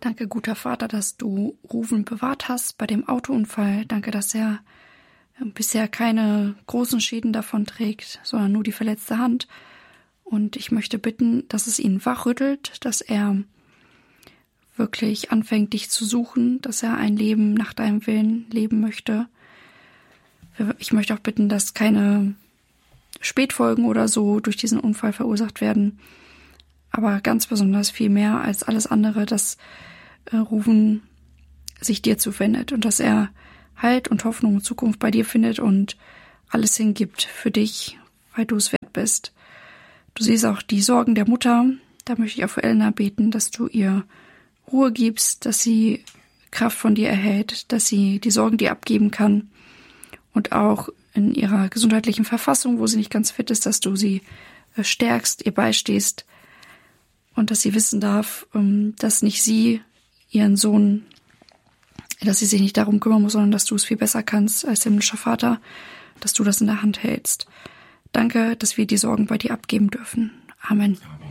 Danke, guter Vater, dass du Ruven bewahrt hast bei dem Autounfall. Danke, dass er bisher keine großen Schäden davon trägt, sondern nur die verletzte Hand. Und ich möchte bitten, dass es ihn wachrüttelt, dass er wirklich anfängt, dich zu suchen, dass er ein Leben nach deinem Willen leben möchte. Ich möchte auch bitten, dass keine Spätfolgen oder so durch diesen Unfall verursacht werden. Aber ganz besonders viel mehr als alles andere, dass Ruven sich dir zuwendet und dass er Halt und Hoffnung und Zukunft bei dir findet und alles hingibt für dich, weil du es wert bist. Du siehst auch die Sorgen der Mutter. Da möchte ich auch für Elena beten, dass du ihr Ruhe gibst, dass sie Kraft von dir erhält, dass sie die Sorgen dir abgeben kann und auch in ihrer gesundheitlichen Verfassung, wo sie nicht ganz fit ist, dass du sie stärkst, ihr beistehst und dass sie wissen darf, dass nicht sie ihren Sohn, dass sie sich nicht darum kümmern muss, sondern dass du es viel besser kannst als himmlischer Vater, dass du das in der Hand hältst. Danke, dass wir die Sorgen bei dir abgeben dürfen. Amen.